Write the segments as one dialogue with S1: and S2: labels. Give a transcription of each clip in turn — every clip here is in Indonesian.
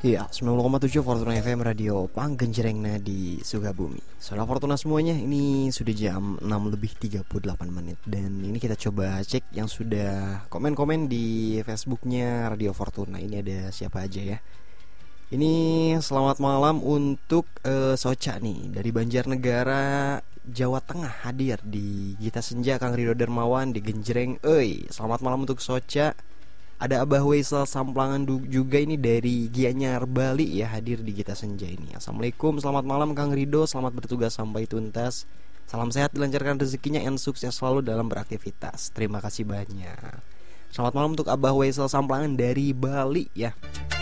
S1: Iya, 90,7 Fortuna FM Radio Panggencerengna di Sukabumi. Saudara Fortuna semuanya, ini sudah jam 6 lebih 38 menit. Dan ini kita coba cek yang sudah komen-komen di Facebooknya Radio Fortuna. Ini ada siapa aja ya. Ini selamat malam untuk Soca nih, dari Banjarnegara, Jawa Tengah, hadir di Gita Senja, Kang Rido Dermawan di Genjreng. Selamat malam untuk Soca. Ada Abah Waisal Samplangan juga ini dari Gianyar Bali ya, hadir di Gita Senja ini. Assalamualaikum, selamat malam Kang Rido, selamat bertugas sampai tuntas. Salam sehat, dilancarkan rezekinya, dan sukses selalu dalam beraktivitas. Terima kasih banyak. Selamat malam untuk Abah Waisal Samplangan dari Bali ya.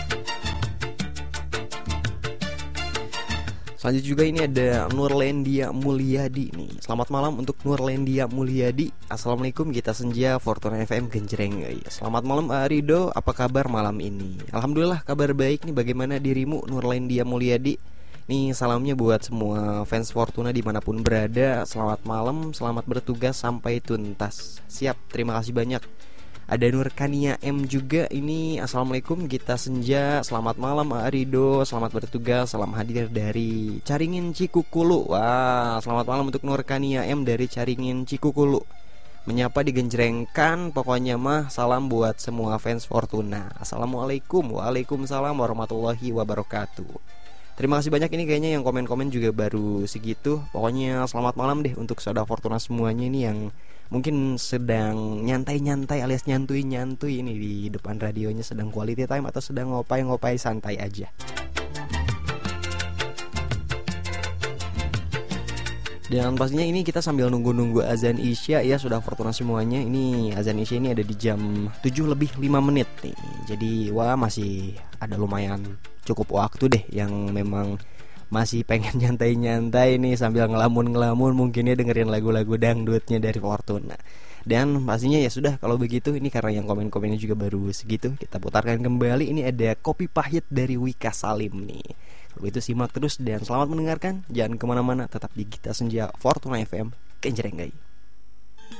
S1: Selanjutnya juga ini ada Nurlendia Mulyadi nih. Selamat malam untuk Nurlendia Mulyadi. Assalamualaikum, Gita Senja Fortuna FM Genjreng. Selamat malam Rido, apa kabar malam ini? Alhamdulillah kabar baik nih. Bagaimana dirimu Nurlendia Mulyadi? Nih salamnya buat semua fans Fortuna dimanapun berada. Selamat malam, selamat bertugas sampai tuntas. Siap, terima kasih banyak. Ada Nurkania M juga ini. Assalamualaikum Gita Senja, selamat malam Rido, selamat bertugas, salam hadir dari Caringin Cikukulu. Wah, selamat malam untuk Nurkania M dari Caringin Cikukulu. Menyapa digenjrengkan, pokoknya mah salam buat semua fans Fortuna. Assalamualaikum. Waalaikumsalam warahmatullahi wabarakatuh. Terima kasih banyak, ini kayaknya yang komen-komen juga baru segitu. Pokoknya selamat malam deh untuk saudara Fortuna semuanya ini yang mungkin sedang nyantai-nyantai alias nyantui-nyantui ini di depan radionya, sedang quality time atau sedang ngopai-ngopai santai aja. Dan pastinya ini kita sambil nunggu-nunggu azan Isya ya, sudah Fortuna semuanya. Ini azan Isya ini ada di jam 7 lebih 5 menit nih. Jadi wah, masih ada lumayan cukup waktu deh yang memang masih pengen nyantai-nyantai nih sambil ngelamun-ngelamun, mungkin ya dengerin lagu-lagu dangdutnya dari Fortuna. Dan pastinya ya sudah, kalau begitu ini karena yang komen-komennya juga baru segitu, kita putarkan kembali. Ini ada Kopi Pahit dari Wika Salim nih. Kalau begitu simak terus dan selamat mendengarkan. Jangan kemana-mana, tetap di Gita Senja Fortuna FM Genjreng.